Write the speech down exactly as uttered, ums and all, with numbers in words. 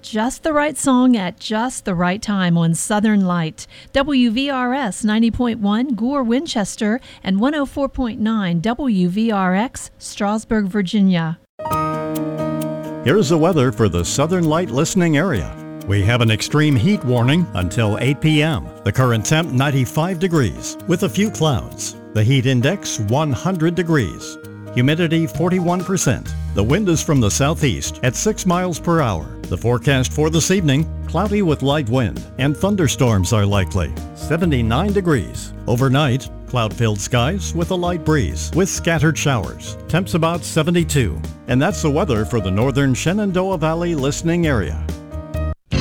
just the right song at just the right time on Southern Light. W V R S ninety point one Gore, Winchester, and one oh four point nine W V R X, Strasburg, Virginia. Here's the weather for the Southern Light listening area. We have an extreme heat warning until eight p.m. The current temp ninety-five degrees with a few clouds. The heat index one hundred degrees. Humidity forty-one percent. The wind is from the southeast at six miles per hour. The forecast for this evening, cloudy with light wind and thunderstorms are likely. seventy-nine degrees. Overnight, cloud-filled skies with a light breeze with scattered showers. Temps about seventy-two. And that's the weather for the northern Shenandoah Valley listening area.